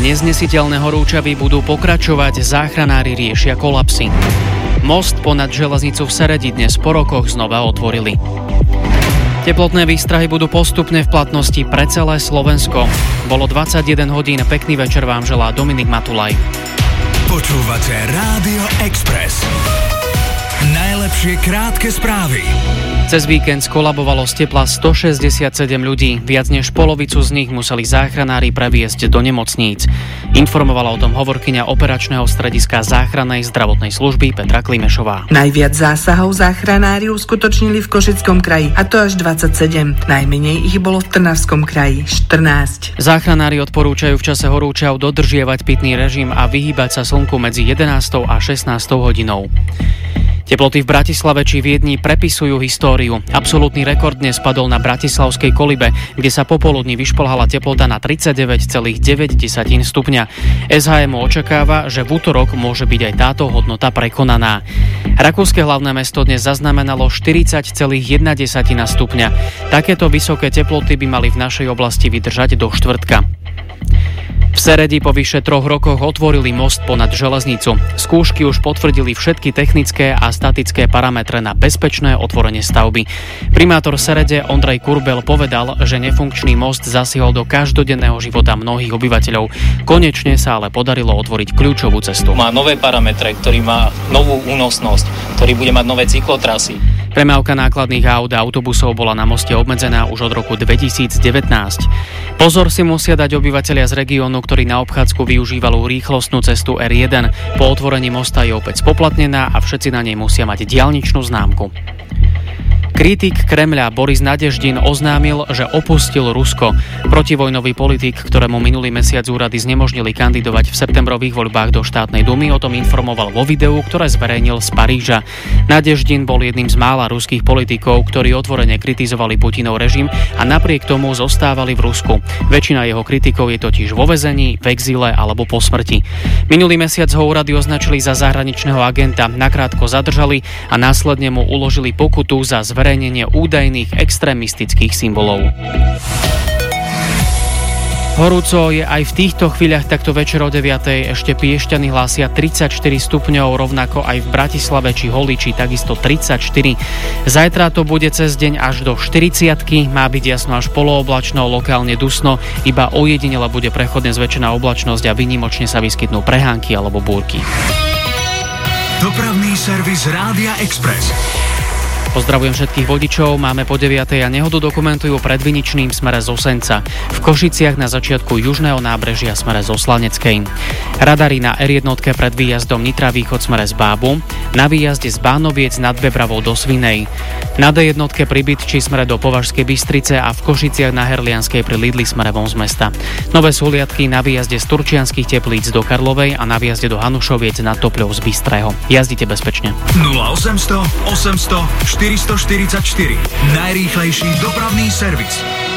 neznesiteľné horúčavy budú pokračovať, záchranári riešia kolapsy. Most ponad železnicu v Seredi dnes po rokoch znova otvorili. Teplotné výstrahy budú postupne v platnosti pre celé Slovensko. Bolo 21 hodín, pekný večer vám želá Dominik Matulaj. Počúvate Rádio Express. Najlepšie krátke správy. Cez víkend skolabovalo z tepla 167 ľudí. Viac než polovicu z nich museli záchranári previesť do nemocníc. Informovala o tom hovorkyňa operačného strediska záchrannej zdravotnej služby Petra Klimešová. Najviac zásahov záchranári uskutočnili v Košickom kraji, a to až 27. Najmenej ich bolo v Trnavskom kraji 14. Záchranári odporúčajú v čase horúčav dodržiavať pitný režim a vyhýbať sa slnku medzi 11. a 16. hodinou. Teploty v Bratislave či Viedni prepisujú históriu. Absolútny rekord dnes spadol na bratislavskej Kolibe, kde sa popoludní vyšplhala teplota na 39,9 stupňa. SHM očakáva, že v útorok môže byť aj táto hodnota prekonaná. Rakúske hlavné mesto dnes zaznamenalo 40,1 stupňa. Takéto vysoké teploty by mali v našej oblasti vydržať do štvrtka. V Seredi po vyše 3 rokoch otvorili most ponad železnicu. Skúšky už potvrdili všetky technické a statické parametre na bezpečné otvorenie stavby. Primátor Serede Ondrej Kurbel povedal, že nefunkčný most zasiahol do každodenného života mnohých obyvateľov. Konečne sa ale podarilo otvoriť kľúčovú cestu. Má nové parametre, ktorý má novú únosnosť, ktorý bude mať nové cyklotrasy. Premávka nákladných aut a autobusov bola na moste obmedzená už od roku 2019. Pozor si musia dať obyvatelia z regiónu, ktorí na obchádzku využívali rýchlostnú cestu R1. Po otvorení mosta je opäť spoplatnená a všetci na nej musia mať diaľničnú známku. Kritik Kremľa Boris Nadeždin oznámil, že opustil Rusko. Protivojnový politik, ktorému minulý mesiac úrady znemožnili kandidovať v septembrových voľbách do štátnej dumy, o tom informoval vo videu, ktoré zverejnil z Paríža. Nadeždin bol jedným z mála ruských politikov, ktorí otvorene kritizovali Putinov režim a napriek tomu zostávali v Rusku. Väčšina jeho kritikov je totiž vo väzení, v exíle alebo po smrti. Minulý mesiac ho úrady označili za zahraničného agenta, nakrátko zadržali a následne mu uložili pokutu za zverejnenie údajných extrémistických symbolov. Horúco je aj v týchto chvíľach, takto večer o 9:00 ešte Piešťany hlásia 34 stupňov, rovnako aj v Bratislave či Holiči takisto 34. Zajtra to bude cez deň až do 40-ky, má byť jasno až polooblačno, lokálne dusno, iba ojedinele bude prechodne zväčšená oblačnosť a výnimočne sa vyskytnú prehánky alebo búrky. Dopravný servis Rádia Express. Pozdravujem všetkých vodičov, máme po 9:00 a nehodu dokumentujú pred Viničným smere z Osenca. V Košiciach na začiatku južného nábrežia smere zo Slaneckej. Radary na R1 pred výjazdom Nitra východ smere z Bábu, na výjazde z Bánoviec nad Bebravou do Svinej. Na D1 pri Bytči smere do Považskej Bystrice a v Košiciach na Herlianskej pri Lidli smere von z mesta. Nové súhliadky na výjazde z Turčianskych Teplíc do Karlovej a na výjazde do Hanušoviec nad Topľou z Bystrého. Jazdite bezpečne. 0800 800 444. Najrýchlejší dopravný servis.